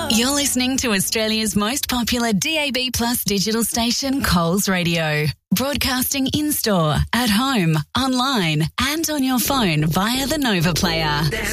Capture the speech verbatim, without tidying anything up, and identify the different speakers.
Speaker 1: You're listening to Australia's most popular D A B Plus digital station, Coles Radio. Broadcasting in-store, at home, online and on your phone via the Nova Player.